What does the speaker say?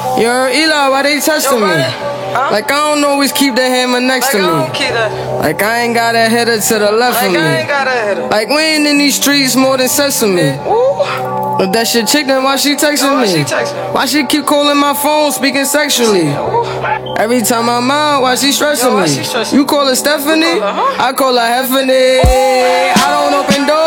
Yo, Eli, why they testing me? Huh? Like, I don't always keep the hammer next to me. Like, I ain't got a header to the left of me. Like, we ain't in these streets more than sesame. But that shit chick, then why she texting me? Why she keep calling my phone, speaking sexually? Every time I'm out, why she stressing me? You call her Stephanie? I call her Heffany. I don't open doors.